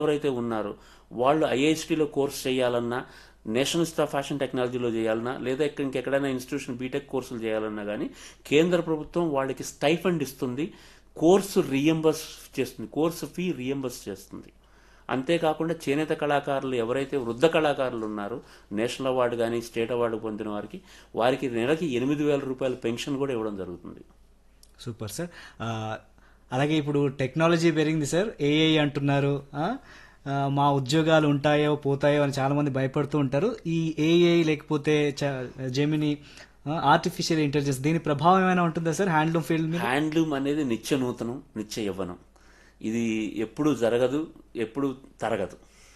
ఎవరైతే ఉన్నారో వాళ్ళు ఐఐఎస్టీలో కోర్స్ చేయాలన్నా, నేషనల్ ఇన్స్టిట్యూట్ ఆఫ్ ఫ్యాషన్ టెక్నాలజీలో చేయాలన్నా, లేదా ఇంకెక్కడైనా ఇన్స్టిట్యూషన్ బీటెక్ కోర్సులు చేయాలన్నా కానీ కేంద్ర ప్రభుత్వం వాళ్ళకి స్టైఫండ్ ఇస్తుంది, కోర్సు రీఎంబర్స్ చేస్తుంది, కోర్సు ఫీ రీఎంబర్స్ చేస్తుంది. అంతేకాకుండా చేనేత కళాకారులు ఎవరైతే వృద్ధ కళాకారులు ఉన్నారో నేషనల్ అవార్డు కానీ స్టేట్ అవార్డు పొందిన వారికి నెలకి 8,000 రూపాయల పెన్షన్ కూడా ఇవ్వడం జరుగుతుంది. Super sir. అలాగే ఇప్పుడు టెక్నాలజీ పెరిగింది సార్, ఏఐ అంటున్నారు. మా ఉద్యోగాలు ఉంటాయో పోతాయో అని చాలా మంది భయపడుతూ ఉంటారు. ఈ ఏఐ లేకపోతే జెమిని, ఆర్టిఫిషియల్ ఇంటెలిజెన్స్ దీని ప్రభావం ఏమైనా ఉంటుందా సార్ హ్యాండ్లూమ్ ఫీల్డ్ మీద? హ్యాండ్లూమ్ అనేది నిత్య నూతనం, నిత్య యవ్వనం. ఇది ఎప్పుడు జరగదు, ఎప్పుడు తరగదు.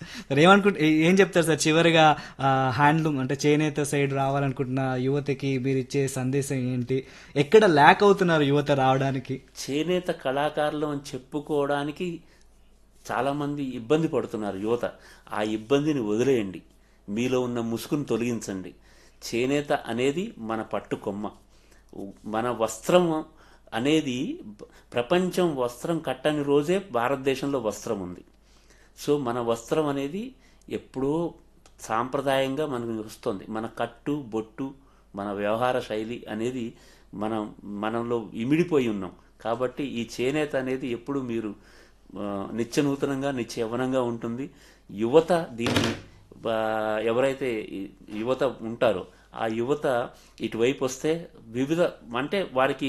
ఏం చెప్తారు సార్ చివరిగా హ్యాండ్లూమ్ అంటే చేనేత సైడ్ రావాలనుకుంటున్న యువతకి మీరు ఇచ్చే సందేశం ఏంటి? ఎక్కడ ల్యాక్ అవుతున్నారు యువత రావడానికి? చేనేత కళాకారులు అని చెప్పుకోవడానికి చాలా మంది ఇబ్బంది పడుతున్నారు యువత. ఆ ఇబ్బందిని వదిలేయండి, మీలో ఉన్న ముసుగును తొలగించండి. చేనేత అనేది మన పట్టు కొమ్మ. మన వస్త్రం అనేది ప్రపంచం వస్త్రం కట్టని రోజే భారతదేశంలో వస్త్రం ఉంది. సో మన వస్త్రం అనేది ఎప్పుడో సాంప్రదాయంగా మనకు వస్తుంది. మన కట్టు బొట్టు, మన వ్యవహార శైలి అనేది మనంలో ఇమిడిపోయి ఉన్నాం. కాబట్టి ఈ చేనేత అనేది ఎప్పుడు మీరు నిత్య నూతనంగా, నిత్య యవ్వనంగా ఉంటుంది. యువత దీన్ని ఎవరైతే యువత ఉంటారో ఆ యువత ఇటువైపు వస్తే వివిధ అంటే వారికి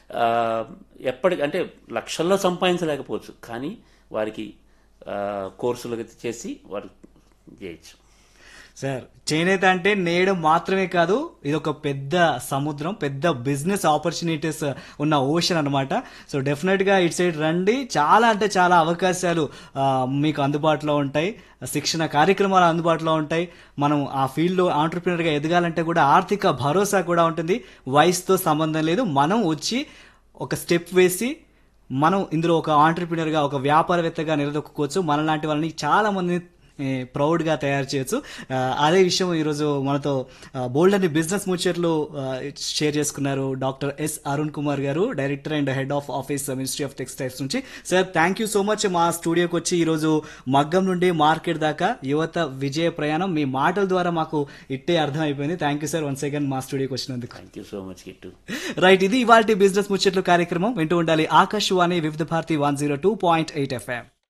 అంటే లక్షల్లో సంపాదించలేకపోవచ్చు, కానీ వారికి కోర్సులు చేసి వారు చేయొచ్చు. సార్ చేనేత అంటే నేయడం మాత్రమే కాదు, ఇది ఒక పెద్ద సముద్రం, పెద్ద బిజినెస్ ఆపర్చునిటీస్ ఉన్న ఓషన్ అనమాట. సో డెఫినెట్ గా ఇటు సైడ్ రండి, చాలా అంటే చాలా అవకాశాలు మీకు అందుబాటులో ఉంటాయి, శిక్షణ కార్యక్రమాలు అందుబాటులో ఉంటాయి. మనం ఆ ఫీల్డ్ లో ఆంటర్ప్రినర్ గా ఎదగాలంటే కూడా ఆర్థిక భరోసా కూడా ఉంటుంది. వయసుతో సంబంధం లేదు, మనం వచ్చి ఒక స్టెప్ వేసి మనం ఇందులో ఒక ఆంటర్ప్రినర్ గా, ఒక వ్యాపారవేత్తగా నిలదొక్కుకోవచ్చు. మనలాంటి వాళ్ళని చాలా మంది ప్రౌడ్గా తయారు చేయొచ్చు. అదే విషయం ఈరోజు మనతో బోల్డ్ అని బిజినెస్ ముచ్చట్లు షేర్ చేసుకున్నారు డాక్టర్ ఎస్ అరుణ్ కుమార్ గారు, director and head of office ministry of textiles నుంచి. Sir thank you so much మా స్టూడియోకి వచ్చి ఈరోజు మగ్గం నుండి మార్కెట్ దాకా యువత విజయ ప్రయాణం మీ మాటల ద్వారా మాకు ఇట్టే అర్థం అయిపోయింది. Thank you sir once again మా స్టూడియోకి వచ్చినందుకు. Thank you so much kit. Right, ఇది ఇవాల్టి బిజినెస్ ముచ్చట్లు కార్యక్రమం. వింటూ ఉండాలి ఆకాశవాణి వివిధ భారతి 102.8 FM.